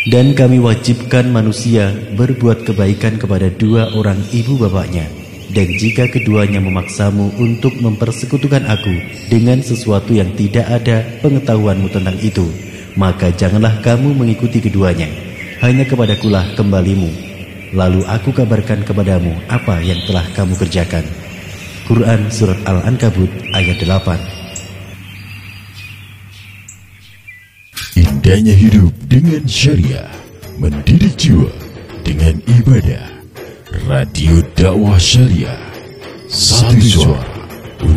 Dan kami wajibkan manusia berbuat kebaikan kepada dua orang ibu bapaknya. Dan jika keduanya memaksamu untuk mempersekutukan aku dengan sesuatu yang tidak ada pengetahuanmu tentang itu, maka janganlah kamu mengikuti keduanya. Hanya kepadakulah kembalimu, lalu aku kabarkan kepadamu apa yang telah kamu kerjakan. Quran Surat Al-Ankabut ayat 8. Indahnya hidup dengan syariah, mendidik jiwa dengan ibadah. Radio Dakwah Syariah, satu suara